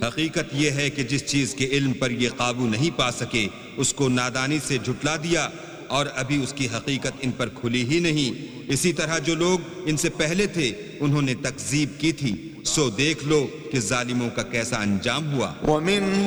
हकीकत यह है कि जिस चीज के इल्म पर ये काबू नहीं पा सके उसको नादानी से झुटला दिया और अभी उसकी हकीकत इन पर खुली ही नहीं। इसी तरह जो लोग इनसे पहले थे उन्होंने तकजीब की थी, सो देख लो कि जालिमों का कैसा अंजाम हुआ।